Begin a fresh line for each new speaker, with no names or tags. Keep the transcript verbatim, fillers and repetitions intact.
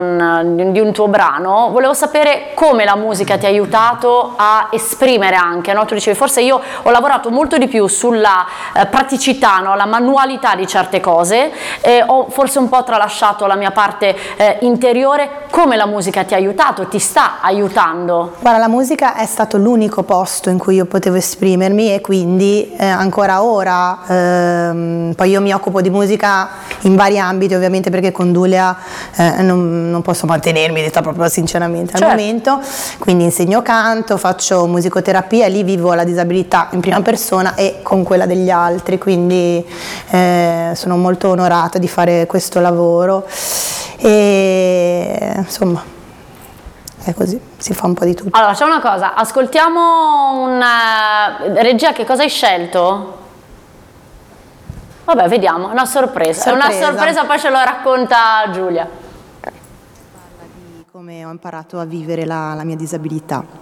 di un tuo brano, volevo sapere come la musica ti ha aiutato a esprimere anche, no? Tu dicevi forse io ho lavorato molto di più sulla eh, praticità, no? La manualità di certe cose, e ho forse un po' tralasciato la mia parte eh, interiore. Come la musica ti ha aiutato, ti sta aiutando?
Guarda, la musica è stato l'unico posto in cui io potevo esprimermi, e quindi eh, ancora ora, ehm, poi io mi occupo di musica in vari ambiti ovviamente, perché con Giulia eh, non non posso mantenermi, detta proprio sinceramente al
certo.
momento, quindi insegno canto, faccio musicoterapia, lì vivo la disabilità in prima persona e con quella degli altri, quindi eh, sono molto onorata di fare questo lavoro e insomma è così, si fa un po' di tutto.
Allora c'è una cosa, ascoltiamo una regia, che cosa hai scelto? Vabbè, vediamo, una sorpresa,
sorpresa.
È una sorpresa, poi ce lo racconta Giulia.
Come ho imparato a vivere la, la mia disabilità.